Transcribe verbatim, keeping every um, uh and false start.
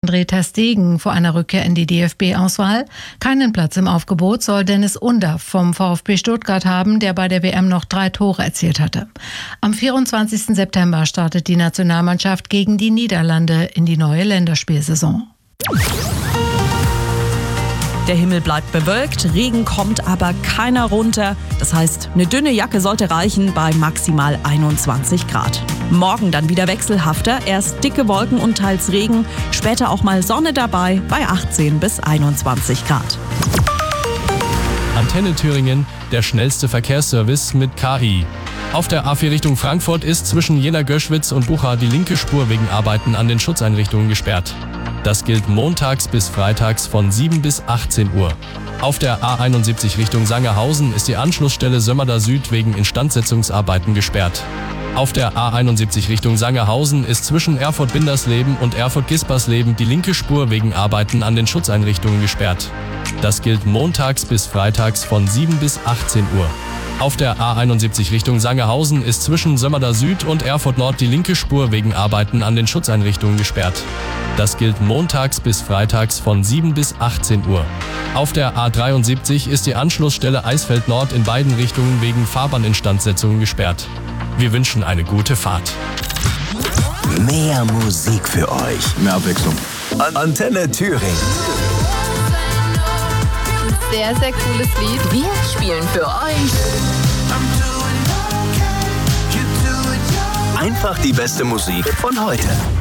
Marc-André ter Stegen vor einer Rückkehr in die D F B-Auswahl. Keinen Platz im Aufgebot soll Dennis Undaff vom VfB Stuttgart haben, der bei der W M noch drei Tore erzielt hatte. Am vierundzwanzigsten September startet die Nationalmannschaft gegen die Niederlande in die neue Länderspielsaison. Der Himmel bleibt bewölkt, Regen kommt aber keiner runter. Das heißt, eine dünne Jacke sollte reichen bei maximal einundzwanzig Grad. Morgen dann wieder wechselhafter, erst dicke Wolken und teils Regen, später auch mal Sonne dabei bei achtzehn bis einundzwanzig Grad. Antenne Thüringen, der schnellste Verkehrsservice mit K I. Auf der A vier Richtung Frankfurt ist zwischen Jena-Göschwitz und Bucha die linke Spur wegen Arbeiten an den Schutzeinrichtungen gesperrt. Das gilt montags bis freitags von sieben bis achtzehn Uhr. Auf der A einundsiebzig Richtung Sangerhausen ist die Anschlussstelle Sömmerda Süd wegen Instandsetzungsarbeiten gesperrt. Auf der A einundsiebzig Richtung Sangerhausen ist zwischen Erfurt-Bindersleben und Erfurt-Gispersleben die linke Spur wegen Arbeiten an den Schutzeinrichtungen gesperrt. Das gilt montags bis freitags von sieben bis achtzehn Uhr. Auf der A einundsiebzig Richtung Sangerhausen ist zwischen Sömmerda Süd und Erfurt Nord die linke Spur wegen Arbeiten an den Schutzeinrichtungen gesperrt. Das gilt montags bis freitags von sieben bis achtzehn Uhr. Auf der A dreiundsiebzig ist die Anschlussstelle Eisfeld Nord in beiden Richtungen wegen Fahrbahninstandsetzungen gesperrt. Wir wünschen eine gute Fahrt. Mehr Musik für euch. Mehr Abwechslung. Antenne Thüringen. Sehr, sehr cooles Lied. Wir spielen für euch einfach die beste Musik von heute.